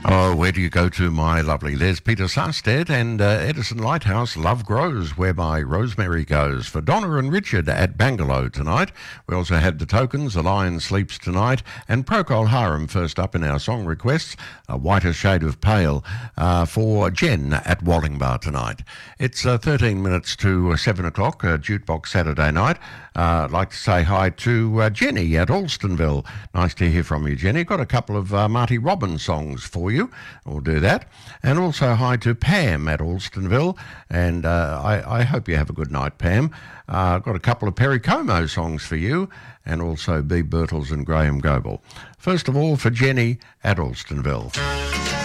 Oh, where do you go to, my lovely Les? Peter Sarstedt and Edison Lighthouse, Love Grows, whereby Rosemary goes. For Donna and Richard at Bangalow tonight. We also had The Tokens, The Lion Sleeps Tonight, and Procol Harum first up in our song requests, A Whiter Shade of Pale, for Jen at Wallingbar tonight. It's 13 minutes to 7 o'clock, Jukebox Saturday night. I'd like to say hi to Jenny at Alstonville. Nice to hear from you, Jenny. Got a couple of Marty Robbins songs for you. We'll do that. And also hi to Pam at Alstonville. And I hope you have a good night, Pam. I've got a couple of Perry Como songs for you, and also B. Birtles and Graham Goebel. First of all, for Jenny at Alstonville.